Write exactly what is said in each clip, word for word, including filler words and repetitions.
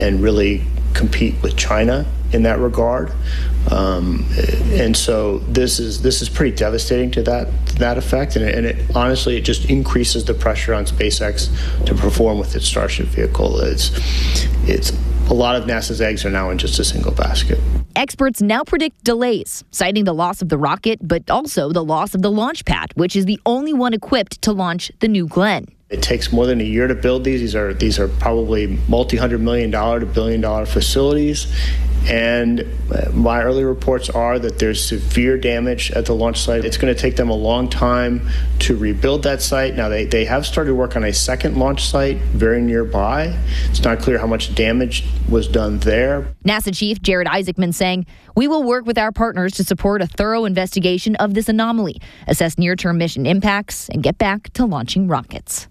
and really compete with China in that regard. Um, and so this is this is pretty devastating to that to that effect, and, it, and it honestly it just increases the pressure on SpaceX to perform with its Starship vehicle. It's it's a lot of NASA's eggs are now in just a single basket. Experts now predict delays, citing the loss of the rocket, but also the loss of the launch pad, which is the only one equipped to launch the New Glenn. It takes more than a year to build these. These are these are probably multi-hundred million dollar to billion dollar facilities. And my early reports are that there's severe damage at the launch site. It's going to take them a long time to rebuild that site. Now, they, they have started work on a second launch site very nearby. It's not clear how much damage was done there. NASA Chief Jared Isaacman saying, "We will work with our partners to support a thorough investigation of this anomaly, assess near-term mission impacts, and get back to launching rockets."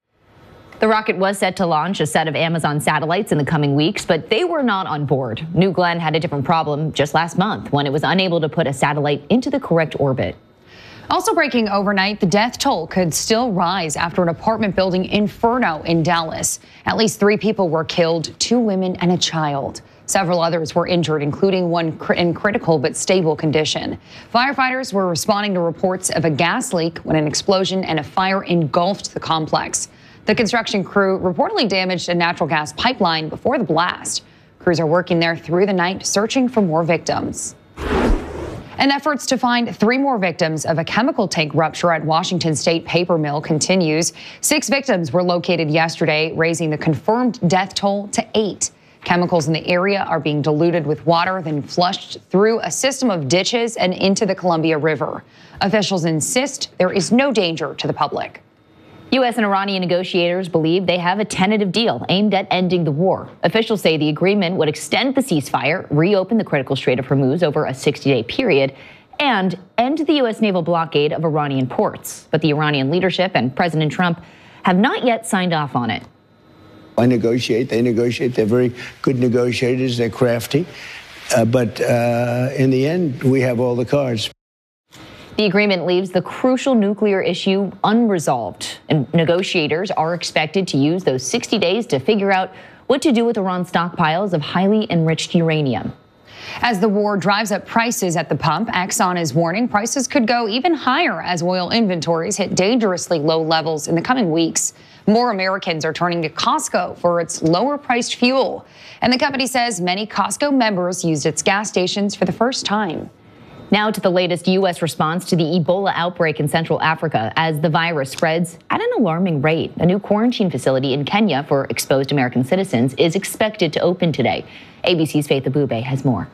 The rocket was set to launch a set of Amazon satellites in the coming weeks, but they were not on board. New Glenn had a different problem just last month when it was unable to put a satellite into the correct orbit. Also breaking overnight, the death toll could still rise after an apartment building inferno in Dallas. At least three people were killed, two women and a child. Several others were injured, including one in critical but stable condition. Firefighters were responding to reports of a gas leak when an explosion and a fire engulfed the complex. The construction crew reportedly damaged a natural gas pipeline before the blast. Crews are working there through the night, searching for more victims. And efforts to find three more victims of a chemical tank rupture at Washington State paper mill continues. Six victims were located yesterday, raising the confirmed death toll to eight. Chemicals in the area are being diluted with water, then flushed through a system of ditches and into the Columbia River. Officials insist there is no danger to the public. U S and Iranian negotiators believe they have a tentative deal aimed at ending the war. Officials say the agreement would extend the ceasefire, reopen the critical Strait of Hormuz over a sixty-day period, and end the U S naval blockade of Iranian ports. But the Iranian leadership and President Trump have not yet signed off on it. I negotiate, they negotiate, they're very good negotiators, they're crafty, uh, but uh, in the end, we have all the cards. The agreement leaves the crucial nuclear issue unresolved, and negotiators are expected to use those sixty days to figure out what to do with Iran's stockpiles of highly enriched uranium. As the war drives up prices at the pump, Exxon is warning prices could go even higher as oil inventories hit dangerously low levels in the coming weeks. More Americans are turning to Costco for its lower-priced fuel, and the company says many Costco members used its gas stations for the first time. Now to the latest U S response to the Ebola outbreak in Central Africa as the virus spreads at an alarming rate. A new quarantine facility in Kenya for exposed American citizens is expected to open today. A B C's Faith Abube has more.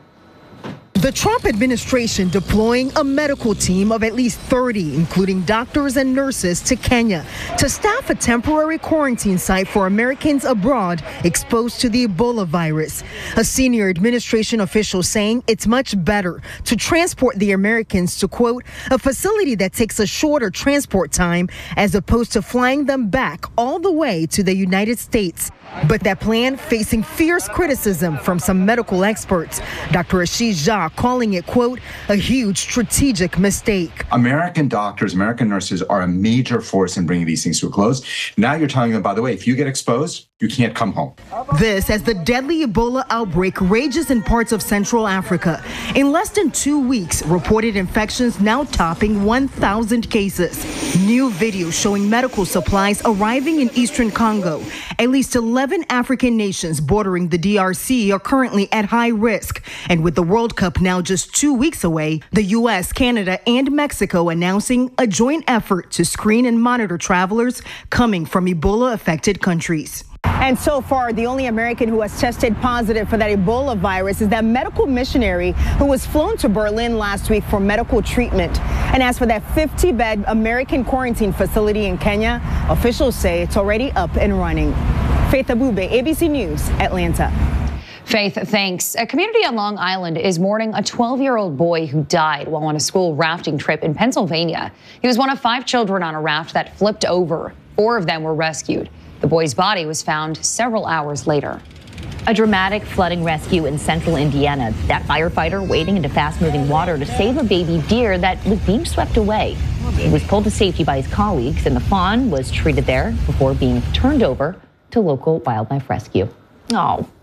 The Trump administration deploying a medical team of at least thirty, including doctors and nurses, to Kenya to staff a temporary quarantine site for Americans abroad exposed to the Ebola virus. A senior administration official saying it's much better to transport the Americans to, quote, a facility that takes a shorter transport time as opposed to flying them back all the way to the United States. But that plan facing fierce criticism from some medical experts. Doctor Ashish Jha calling it, quote, a huge strategic mistake. American doctors, American nurses are a major force in bringing these things to a close. Now you're telling them, by the way, if you get exposed, you can't come home. This as the deadly Ebola outbreak rages in parts of Central Africa. In less than two weeks, reported infections now topping one thousand cases. New video showing medical supplies arriving in eastern Congo. At least eleven African nations bordering the D R C are currently at high risk. And with the World Cup now just two weeks away, the U S, Canada, and Mexico announcing a joint effort to screen and monitor travelers coming from Ebola-affected countries. And so far, the only American who has tested positive for that Ebola virus is that medical missionary who was flown to Berlin last week for medical treatment. And as for that fifty bed American quarantine facility in Kenya, officials say it's already up and running. Faith Abube, A B C News, Atlanta. Faith, thanks. A community on Long Island is mourning a twelve-year-old boy who died while on a school rafting trip in Pennsylvania. He was one of five children on a raft that flipped over. Four of them were rescued. The boy's body was found several hours later. A dramatic flooding rescue in central Indiana. That firefighter wading into fast-moving water to save a baby deer that was being swept away. He was pulled to safety by his colleagues, and the fawn was treated there before being turned over to local wildlife rescue. Oh.